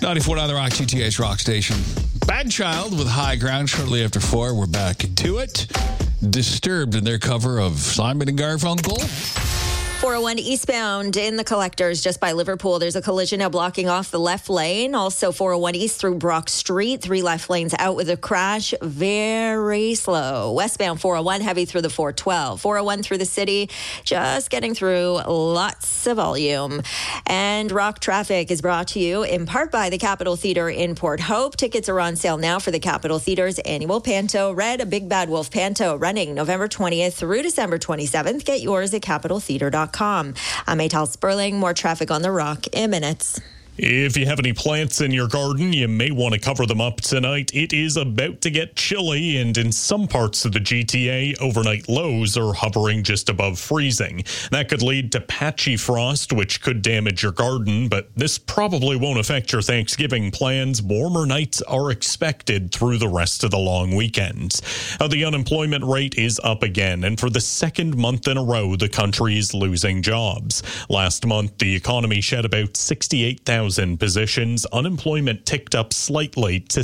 94.9 The Rock, GTA's Rock Station. Bad Child with High Ground shortly after 4. We're back into it. Disturbed in their cover of Simon and Garfunkel. 401 eastbound in the Collectors just by Liverpool. There's a collision now blocking off the left lane. Also 401 east through Brock Street. 3 left lanes out with a crash. Very slow. Westbound 401 heavy through the 412. 401 through the city. Just getting through lots of volume. And Rock Traffic is brought to you in part by the Capitol Theatre in Port Hope. Tickets are on sale now for the Capitol Theatre's annual Panto Red, a Big Bad Wolf Panto running November 20th through December 27th. Get yours at capitoltheatre.com. I'm Atal Sperling. More traffic on the Rock in minutes. If you have any plants in your garden, you may want to cover them up tonight. It is about to get chilly, and in some parts of the GTA, overnight lows are hovering just above freezing. That could lead to patchy frost, which could damage your garden, but this probably won't affect your Thanksgiving plans. Warmer nights are expected through the rest of the long weekend. The unemployment rate is up again, and for the second month in a row, the country is losing jobs. Last month, the economy shed about 68,000 positions. Unemployment ticked up slightly to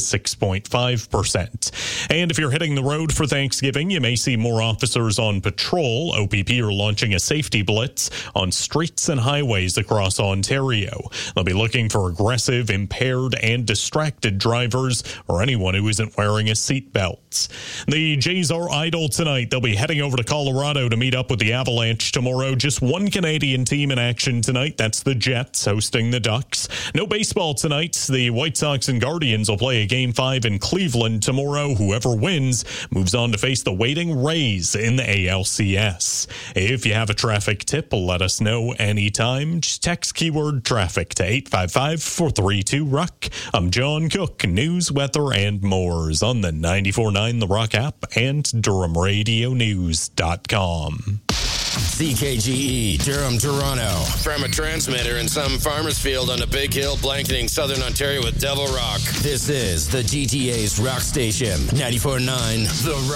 6.5%. And if you're hitting the road for Thanksgiving, you may see more officers on patrol. OPP are launching a safety blitz on streets and highways across Ontario. They'll be looking for aggressive, impaired, and distracted drivers or anyone who isn't wearing a seatbelt. The Jays are idle tonight. They'll be heading over to Colorado to meet up with the Avalanche tomorrow. Just one Canadian team in action tonight. That's the Jets hosting the Ducks. No baseball tonight. The White Sox and Guardians will play a Game 5 in Cleveland tomorrow. Whoever wins moves on to face the waiting Rays in the ALCS. If you have a traffic tip, let us know anytime. Just text keyword traffic to 855-432-ROCK. I'm John Cook. News, weather, and more is on the 94.9 The Rock app and DurhamRadioNews.com. CKGE, Durham, Toronto. From a transmitter in some farmer's field on a big hill blanketing southern Ontario with Devil Rock. This is the GTA's Rock Station, 94.9 The Rock.